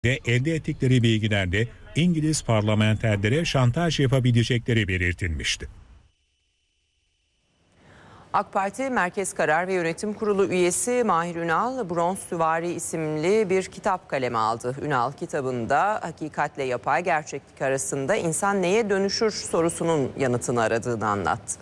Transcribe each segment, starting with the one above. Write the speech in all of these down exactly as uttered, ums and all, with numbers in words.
Ve elde ettikleri bilgilerle İngiliz parlamenterlere şantaj yapabilecekleri belirtilmişti. AK Parti Merkez Karar ve Yönetim Kurulu üyesi Mahir Ünal, Bronz Süvari isimli bir kitap kaleme aldı. Ünal kitabında hakikatle yapay gerçeklik arasında insan neye dönüşür sorusunun yanıtını aradığını anlattı.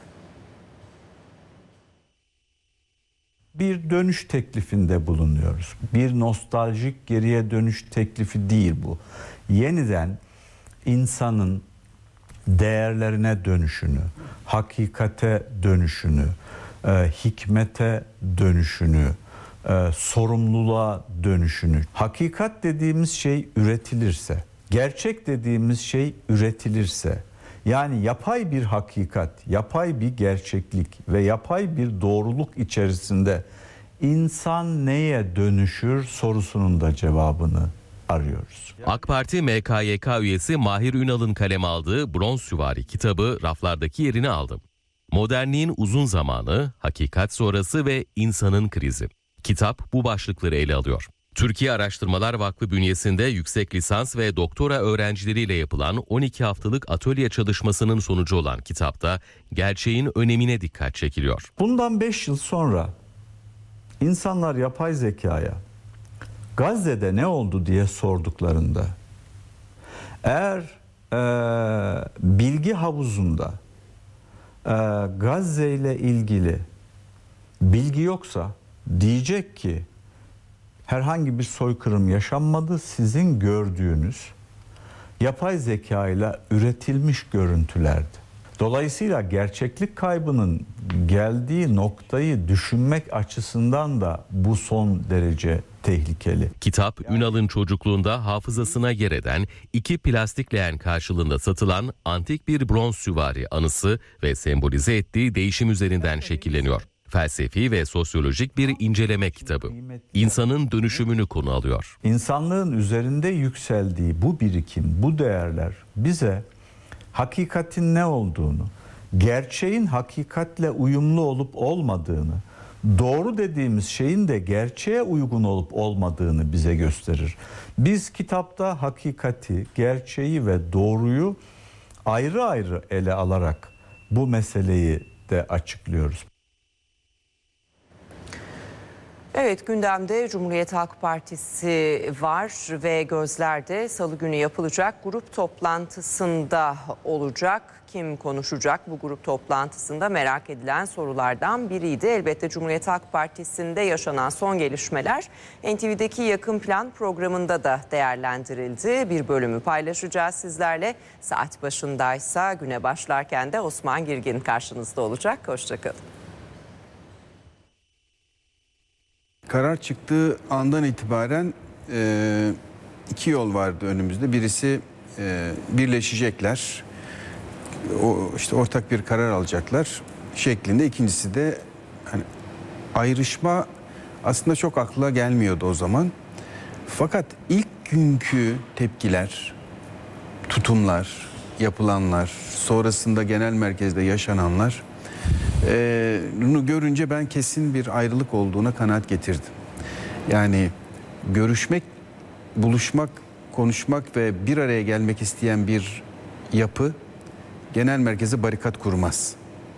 Bir dönüş teklifinde bulunuyoruz. Bir nostaljik geriye dönüş teklifi değil bu. Yeniden insanın değerlerine dönüşünü, hakikate dönüşünü, e, hikmete dönüşünü, e, sorumluluğa dönüşünü. Hakikat dediğimiz şey üretilirse, gerçek dediğimiz şey üretilirse, yani yapay bir hakikat, yapay bir gerçeklik ve yapay bir doğruluk içerisinde insan neye dönüşür sorusunun da cevabını arıyoruz. AK Parti M K Y K üyesi Mahir Ünal'ın kaleme aldığı Bronz Süvari kitabı raflardaki yerini aldı. Modernliğin uzun zamanı, hakikat sonrası ve insanın krizi. Kitap bu başlıkları ele alıyor. Türkiye Araştırmalar Vakfı bünyesinde yüksek lisans ve doktora öğrencileriyle yapılan on iki haftalık atölye çalışmasının sonucu olan kitapta gerçeğin önemine dikkat çekiliyor. Bundan beş yıl sonra insanlar yapay zekaya Gazze'de ne oldu diye sorduklarında eğer e, bilgi havuzunda e, Gazze ile ilgili bilgi yoksa diyecek ki herhangi bir soykırım yaşanmadı, sizin gördüğünüz yapay zeka ile üretilmiş görüntülerdi. Dolayısıyla gerçeklik kaybının geldiği noktayı düşünmek açısından da bu son derece tehlikeli. Kitap, Ünal'ın çocukluğunda hafızasına yer eden iki plastik leğen karşılığında satılan antik bir bronz süvari anısı ve sembolize ettiği değişim üzerinden şekilleniyor. Felsefi ve sosyolojik bir inceleme kitabı. İnsanın dönüşümünü konu alıyor. İnsanlığın üzerinde yükseldiği bu birikim, bu değerler bize hakikatin ne olduğunu, gerçeğin hakikatle uyumlu olup olmadığını, doğru dediğimiz şeyin de gerçeğe uygun olup olmadığını bize gösterir. Biz kitapta hakikati, gerçeği ve doğruyu ayrı ayrı ele alarak bu meseleyi de açıklıyoruz. Evet, gündemde Cumhuriyet Halk Partisi var ve gözlerde Salı günü yapılacak grup toplantısında olacak. Kim konuşacak bu grup toplantısında merak edilen sorulardan biriydi. Elbette Cumhuriyet Halk Partisi'nde yaşanan son gelişmeler N T V'deki Yakın Plan programında da değerlendirildi. Bir bölümü paylaşacağız sizlerle. Saat başındaysa güne başlarken de Osman Girgin karşınızda olacak. Hoşçakalın. Karar çıktığı andan itibaren e, iki yol vardı önümüzde. Birisi e, birleşecekler, o işte ortak bir karar alacaklar şeklinde. İkincisi de hani ayrışma aslında çok akla gelmiyordu o zaman. Fakat ilk günkü tepkiler, tutumlar, yapılanlar, sonrasında genel merkezde yaşananlar Ee, bunu görünce ben kesin bir ayrılık olduğuna kanaat getirdim. Yani görüşmek, buluşmak, konuşmak ve bir araya gelmek isteyen bir yapı genel merkeze barikat kurmaz.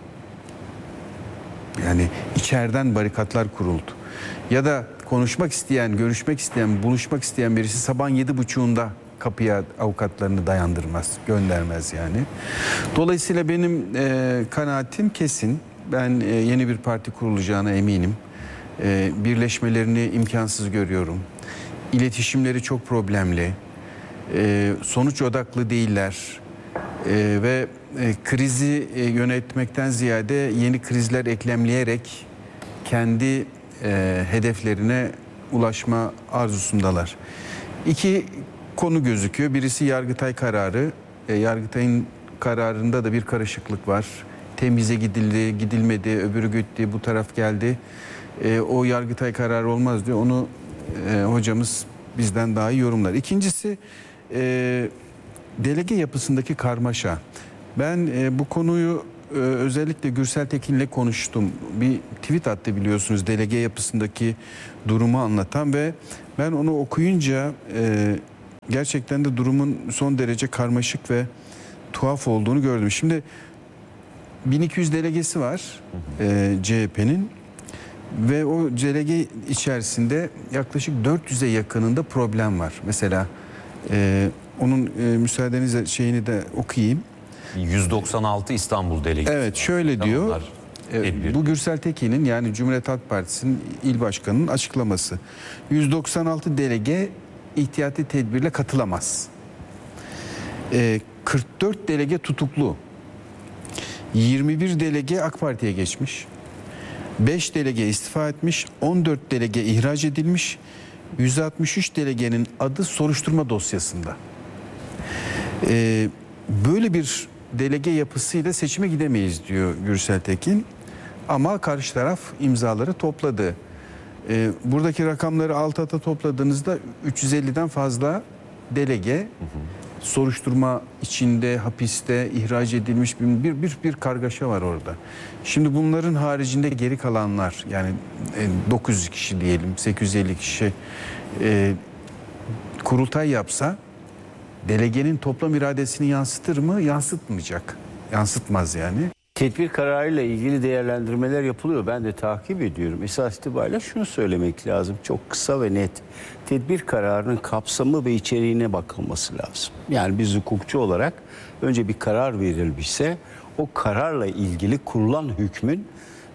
Yani içeriden barikatlar kuruldu. Ya da konuşmak isteyen, görüşmek isteyen, buluşmak isteyen birisi sabahın yedi buçuğunda kapıya avukatlarını dayandırmaz, göndermez yani. Dolayısıyla benim e, kanaatim kesin. Ben e, yeni bir parti kurulacağına eminim. E, birleşmelerini imkansız görüyorum. İletişimleri çok problemli. E, sonuç odaklı değiller. E, ve e, krizi e, yönetmekten ziyade yeni krizler eklemleyerek kendi e, hedeflerine ulaşma arzusundalar. İki konu gözüküyor. Birisi Yargıtay kararı. E, Yargıtay'ın kararında da bir karışıklık var. Temize gidildi, gidilmedi, öbürü gitti, bu taraf geldi. E, o Yargıtay kararı olmaz diyor. Onu e, hocamız bizden daha iyi yorumlar. İkincisi e, delege yapısındaki karmaşa. Ben e, bu konuyu e, özellikle Gürsel Tekin'le konuştum. Bir tweet attı biliyorsunuz delege yapısındaki durumu anlatan ve ben onu okuyunca... E, gerçekten de durumun son derece karmaşık ve tuhaf olduğunu gördüm. Şimdi bin iki yüz delegesi var e, C H P'nin ve o delege içerisinde yaklaşık dört yüze yakınında problem var. Mesela e, onun e, müsaadenizle şeyini de okuyayım. yüz doksan altı İstanbul delegesi. Evet, şöyle diyor. Onlar Evet, bu Gürsel Tekin'in, yani Cumhuriyet Halk Partisi'nin il başkanının açıklaması. yüz doksan altı delege ihtiyati tedbirle katılamaz. Ee, kırk dört delege tutuklu. yirmi bir delege AK Parti'ye geçmiş. beş delege istifa etmiş. on dört delege ihraç edilmiş. yüz altmış üç delegenin adı soruşturma dosyasında. Ee, böyle bir delege yapısıyla seçime gidemeyiz diyor Gürsel Tekin. Ama karşı taraf imzaları topladı. Ee, buradaki rakamları alt alta topladığınızda üç yüz elliden fazla delege hı hı. soruşturma içinde, hapiste, ihraç edilmiş bir, bir, bir, bir kargaşa var orada. Şimdi bunların haricinde geri kalanlar, yani dokuz yüz kişi diyelim, sekiz yüz elli kişi e, kurultay yapsa delegenin toplam iradesini yansıtır mı? Yansıtmayacak. Yansıtmaz yani. Tedbir kararıyla ilgili değerlendirmeler yapılıyor. Ben de takip ediyorum. Esas itibariyle şunu söylemek lazım. Çok kısa ve net. Tedbir kararının kapsamı ve içeriğine bakılması lazım. Yani biz hukukçu olarak önce bir karar verilmişse o kararla ilgili kurulan hükmün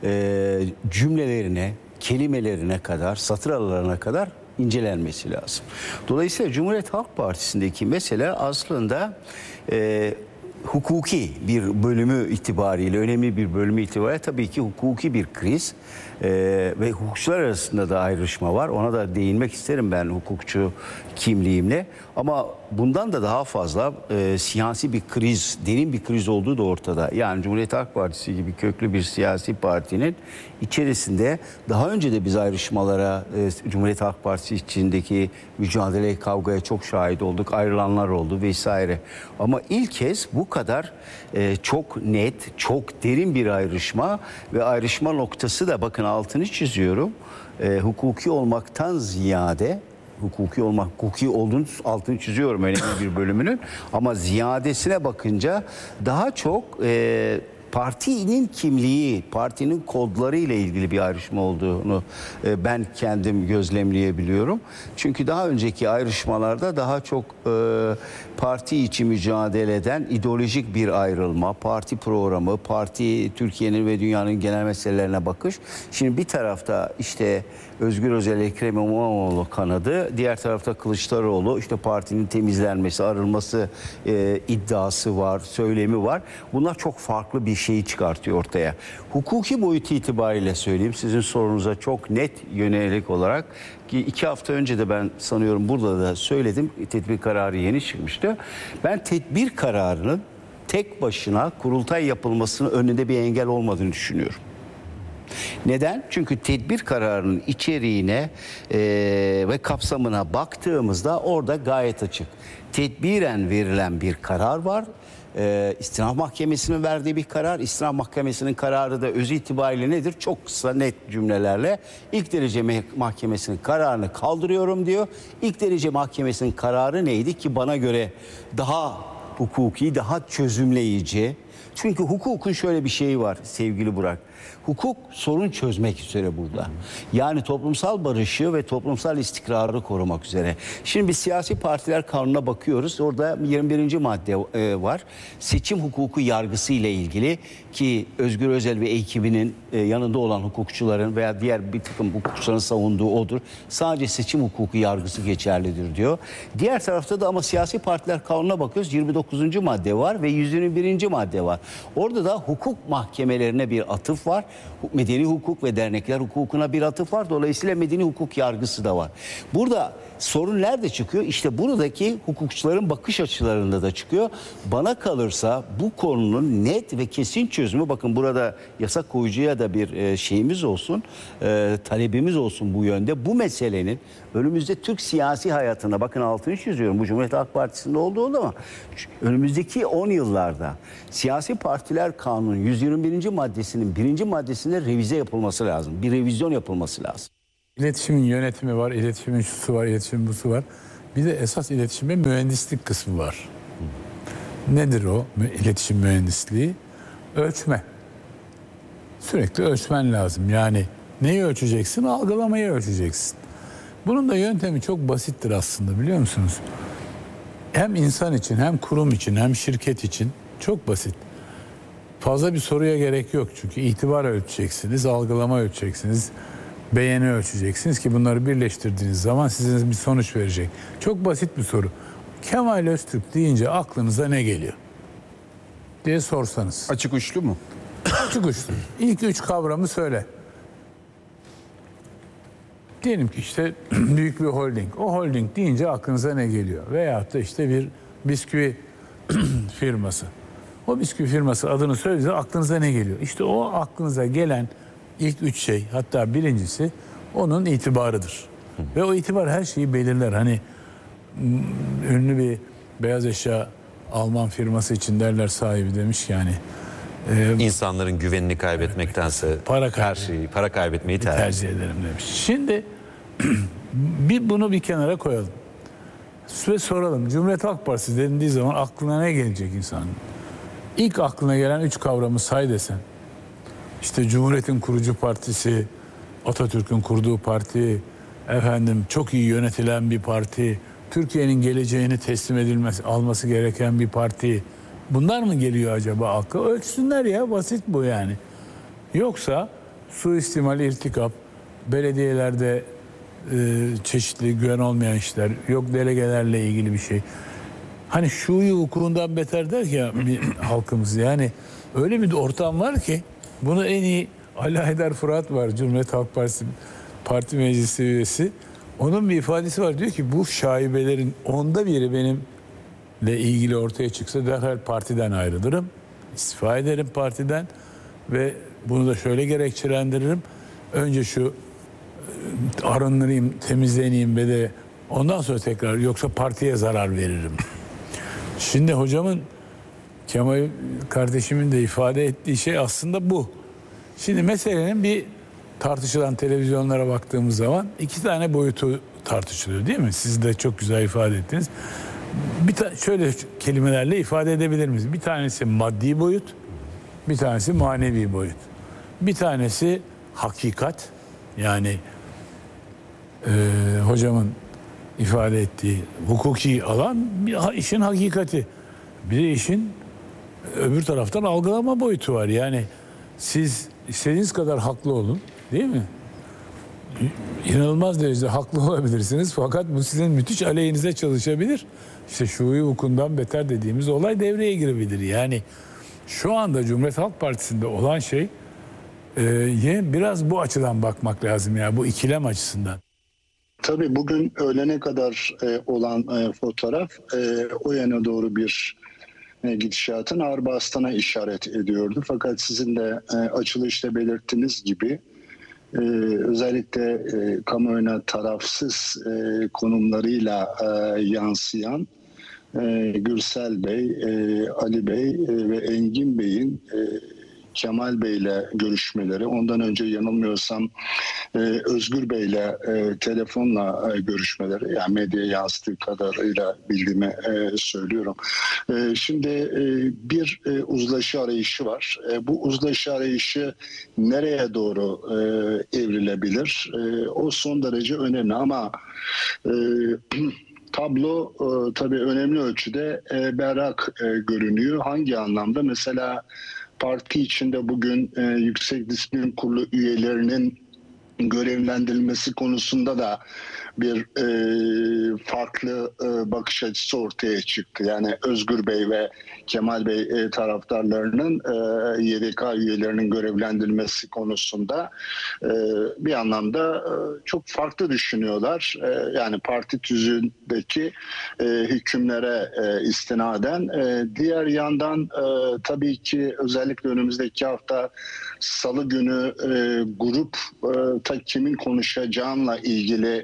e, cümlelerine, kelimelerine kadar, satır aralarına kadar incelenmesi lazım. Dolayısıyla Cumhuriyet Halk Partisi'ndeki mesele aslında e, hukuki bir bölümü itibariyle, önemli bir bölümü itibariyle tabii ki hukuki bir kriz e, ve hukukçular arasında da ayrışma var. Ona da değinmek isterim ben hukukçu kimliğimle. Ama bundan da daha fazla e, siyasi bir kriz, derin bir kriz olduğu da ortada. Yani Cumhuriyet Halk Partisi gibi köklü bir siyasi partinin içerisinde daha önce de biz ayrışmalara, e, Cumhuriyet Halk Partisi içindeki mücadele, kavgaya çok şahit olduk. Ayrılanlar oldu vesaire. Ama ilk kez bu kadar e, çok net, çok derin bir ayrışma ve ayrışma noktası da, bakın altını çiziyorum, e, hukuki olmaktan ziyade, hukuki olmak, hukuki olduğunu altını çiziyorum önemli bir bölümünün, ama ziyadesine bakınca daha çok e, partinin kimliği, partinin kodları ile ilgili bir ayrışma olduğunu e, ben kendim gözlemleyebiliyorum. Çünkü daha önceki ayrışmalarda daha çok e, parti içi mücadeleden ideolojik bir ayrılma, parti programı, parti Türkiye'nin ve dünyanın genel meselelerine bakış. Şimdi bir tarafta işte Özgür Özel, Ekrem İmamoğlu kanadı, diğer tarafta Kılıçdaroğlu, işte partinin temizlenmesi, arınması e, iddiası var, söylemi var. Bunlar çok farklı bir şeyi çıkartıyor ortaya. Hukuki boyutu itibariyle söyleyeyim, sizin sorunuza çok net yönelik olarak, ki iki hafta önce de ben sanıyorum burada da söyledim, tedbir kararı yeni çıkmıştı. Ben tedbir kararının tek başına kurultay yapılmasının önünde bir engel olmadığını düşünüyorum. Neden? Çünkü tedbir kararının içeriğine e, ve kapsamına baktığımızda orada gayet açık. Tedbiren verilen bir karar var. E, İstinaf Mahkemesi'nin verdiği bir karar. İstinaf Mahkemesi'nin kararı da öz itibariyle nedir? Çok kısa net cümlelerle ilk derece mahkemesinin kararını kaldırıyorum diyor. İlk derece mahkemesinin kararı neydi ki bana göre daha hukuki, daha çözümleyici. Çünkü hukukun şöyle bir şeyi var sevgili Burak. Hukuk sorun çözmek üzere burada. Yani toplumsal barışı ve toplumsal istikrarı korumak üzere. Şimdi biz siyasi partiler kanununa bakıyoruz. Orada yirmi birinci madde e, var. Seçim hukuku yargısı ile ilgili, ki Özgür Özel ve ekibinin e, yanında olan hukukçuların veya diğer bir takım hukukçuların savunduğu odur. Sadece seçim hukuku yargısı geçerlidir diyor. Diğer tarafta da ama siyasi partiler kanununa bakıyoruz. yirmi dokuzuncu madde var ve yüz yirmi birinci madde var. Orada da hukuk mahkemelerine bir atıf var. Medeni hukuk ve dernekler hukukuna bir atıf var. Dolayısıyla medeni hukuk yargısı da var. Burada sorun nerede çıkıyor? İşte buradaki hukukçuların bakış açılarında da çıkıyor. Bana kalırsa bu konunun net ve kesin çözümü, bakın burada yasa koyucuya da bir şeyimiz olsun, e, talebimiz olsun bu yönde. Bu meselenin önümüzde Türk siyasi hayatında, bakın altını çiziyorum, bu Cumhuriyet Halk Partisi'nde olduğu ama önümüzdeki on yıllarda siyasi partiler kanunun yüz yirmi birinci maddesinin birinci maddesinde revize yapılması lazım. Bir revizyon yapılması lazım. İletişimin yönetimi var, iletişimin şusu var, iletişimin busu var. Bir de esas iletişim ve mühendislik kısmı var. Nedir o iletişim mühendisliği? Ölçme. Sürekli ölçmen lazım. Yani neyi ölçeceksin? Algılamayı ölçeceksin. Bunun da yöntemi çok basittir aslında, biliyor musunuz? Hem insan için, hem kurum için, hem şirket için çok basit. Fazla bir soruya gerek yok çünkü itibar ölçeceksiniz, algılama ölçeceksiniz, beğeni ölçeceksiniz ki bunları birleştirdiğiniz zaman size bir sonuç verecek. Çok basit bir soru. Kemal Öztürk deyince aklınıza ne geliyor diye sorsanız. Açık uçlu mu? Açık uçlu. İlk üç kavramı söyle. Diyelim ki işte büyük bir holding. O holding deyince aklınıza ne geliyor? Veyahut da işte bir bisküvi firması. O bisküvi firması adını söylediğinizde aklınıza ne geliyor? İşte o aklınıza gelen ilk üç şey, hatta birincisi onun itibarıdır. Ve o itibar her şeyi belirler. Hani ünlü bir beyaz eşya Alman firması için derler, sahibi demiş yani. E, İnsanların güvenini kaybetmektense para her şeyi, para kaybetmeyi tercih, tercih ederim demiş. Şimdi bir bunu bir kenara koyalım. Ve soralım. Cumhuriyet Halk Partisi denildiği zaman aklına ne gelecek insanın? İlk aklına gelen üç kavramı say desen. İşte Cumhuriyet'in kurucu partisi, Atatürk'ün kurduğu parti, efendim çok iyi yönetilen bir parti, Türkiye'nin geleceğini teslim edilmesi, alması gereken bir parti. Bunlar mı geliyor acaba akla? Ölçsünler ya, basit bu yani. Yoksa suistimal, irtikap, belediyelerde e, çeşitli güven olmayan işler, yok delegelerle ilgili bir şey. Hani şuyu hukukundan beter der ya bir halkımız, yani öyle bir ortam var ki bunu en iyi Ali Haydar Fırat var, Cumhuriyet Halk Partisi Parti Meclisi üyesi. Onun bir ifadesi var, diyor ki bu şaibelerin onda biri benimle ilgili ortaya çıksa derhal partiden ayrılırım, istifa ederim partiden ve bunu da şöyle gerekçelendiririm. Önce şu arınırayım, temizleneyim ve de ondan sonra tekrar, yoksa partiye zarar veririm. Şimdi hocamın, Kemal kardeşimin de ifade ettiği şey aslında bu. Şimdi meselenin bir tartışılan televizyonlara baktığımız zaman iki tane boyutu tartışılıyor, değil mi? Siz de çok güzel ifade ettiniz. Bir ta- şöyle kelimelerle ifade edebilir miyiz? Bir tanesi maddi boyut, bir tanesi manevi boyut. Bir tanesi hakikat, yani e, hocamın ifade ettiği hukuki alan, bir işin hakikati. Bir de işin öbür taraftan algılama boyutu var. Yani siz istediğiniz kadar haklı olun, değil mi? İnanılmaz derecede haklı olabilirsiniz fakat bu sizin müthiş aleyhinize çalışabilir. İşte şuyu hukukundan beter dediğimiz olay devreye girebilir. Yani şu anda Cumhuriyet Halk Partisi'nde olan şey e, biraz bu açıdan bakmak lazım ya, bu ikilem açısından. Tabii bugün öğlene kadar e, olan e, fotoğraf e, o yana doğru bir e, gidişatın ağır bastığına işaret ediyordu. Fakat sizin de e, açılışta belirttiğiniz gibi e, özellikle e, kamuoyuna tarafsız e, konumlarıyla e, yansıyan e, Gürsel Bey, e, Ali Bey e, ve Engin Bey'in e, Kemal Bey'le görüşmeleri, ondan önce yanılmıyorsam e, Özgür Bey'le e, telefonla e, görüşmeleri, yani medyaya yansıttığı kadarıyla bildiğimi e, söylüyorum. E, şimdi e, bir e, uzlaşı arayışı var. E, bu uzlaşı arayışı nereye doğru e, evrilebilir? E, o son derece önemli ama e, tablo e, tabii önemli ölçüde e, berrak e, görünüyor. Hangi anlamda? Mesela parti içinde bugün e, Yüksek Disiplin Kurulu üyelerinin görevlendirilmesi konusunda da bir e, farklı e, bakış açısı ortaya çıktı. Yani Özgür Bey ve Kemal Bey e, taraftarlarının e, Y D K üyelerinin görevlendirilmesi konusunda e, bir anlamda e, çok farklı düşünüyorlar. E, yani parti tüzüğündeki e, hükümlere e, istinaden. E, diğer yandan e, tabii ki özellikle önümüzdeki hafta Salı günü e, grup e, ta kimin konuşacağınla ilgili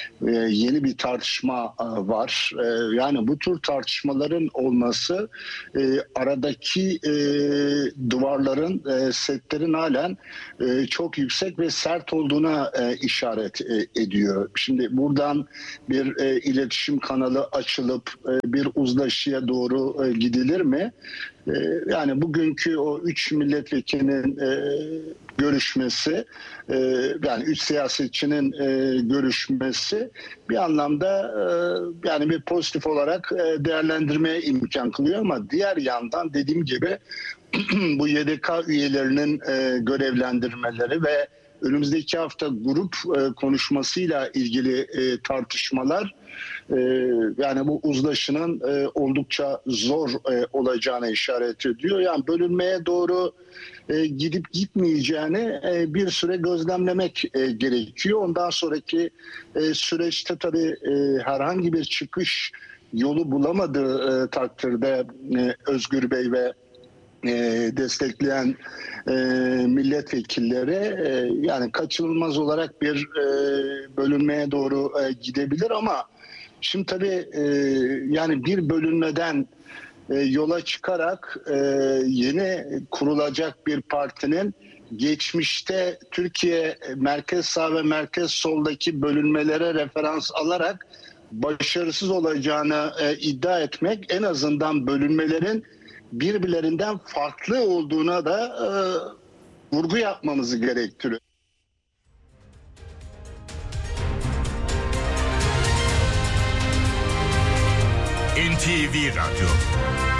e, yeni bir tartışma e, var. E, yani bu tür tartışmaların olması e, aradaki e, duvarların, e, setlerin halen e, çok yüksek ve sert olduğuna e, işaret e, ediyor. Şimdi buradan bir e, iletişim kanalı açılıp e, bir uzlaşıya doğru e, gidilir mi? E, yani bugünkü o üç milletvekilinin e, görüşmesi, e, yani üç siyasetçinin e, görüşmesi bir anlamda e, yani bir pozitif olarak e, değerlendirmeye imkan kılıyor, ama diğer yandan dediğim gibi bu Y D K üyelerinin e, görevlendirmeleri ve önümüzdeki hafta grup e, konuşmasıyla ilgili e, tartışmalar e, yani bu uzlaşının e, oldukça zor e, olacağına işaret ediyor. Yani bölünmeye doğru e, gidip gitmeyeceğini e, bir süre gözlemlemek e, gerekiyor. Ondan sonraki e, süreçte tabii e, herhangi bir çıkış yolu bulamadığı e, takdirde e, Özgür Bey ve e, destekleyen e, milletvekilleri e, yani kaçınılmaz olarak bir e, bölünmeye doğru e, gidebilir, ama şimdi tabii e, yani bir bölünmeden e, yola çıkarak e, yeni kurulacak bir partinin geçmişte Türkiye merkez sağ ve merkez soldaki bölünmelere referans alarak başarısız olacağını e, iddia etmek, en azından bölünmelerin birbirlerinden farklı olduğuna da e, vurgu yapmamızı gerektiriyor. N T V Radyo